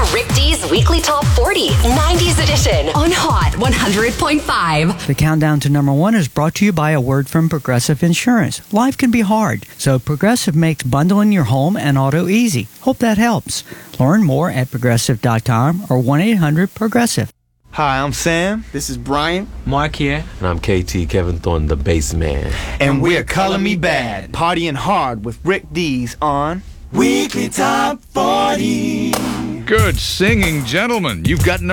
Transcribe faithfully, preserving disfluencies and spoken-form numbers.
to Rick D's Weekly Top forty, nineties edition on Hot one hundred point five. The countdown to number one is brought to you by a word from Progressive Insurance. Life can be hard, so Progressive makes bundling your home and auto easy. Hope that helps. Learn more at progressive dot com or one eight hundred progressive. Hi, I'm Sam. This is Brian. Mark here. And I'm K T, Kevin Thornton, the bass man. And we're Color Me Bad, partying hard with Rick D's on Weekly Top forty. Good singing, gentlemen. You've got number